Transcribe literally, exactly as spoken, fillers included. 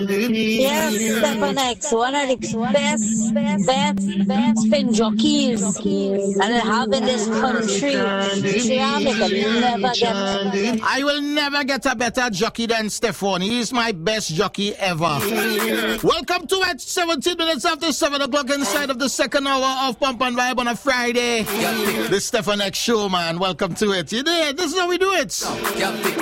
Yes, Stefan X, one of the best, best, best, best spin jockeys and I have in this country. Triamic can never get. I will never get a better jockey than Stefan. He is my best jockey ever. Welcome to it, seventeen minutes after seven o'clock inside of the second hour of Pump and Vibe on a Friday. This Stefan X show, man. Welcome to it. You did. This is how we do it.